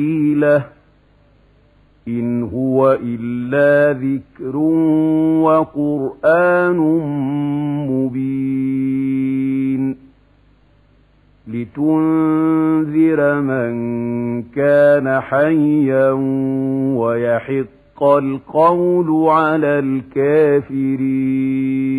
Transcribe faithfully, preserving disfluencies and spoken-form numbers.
له إن هو إلا ذكر وقرآن مبين لتنذر من كان حيا ويحق القول على الكافرين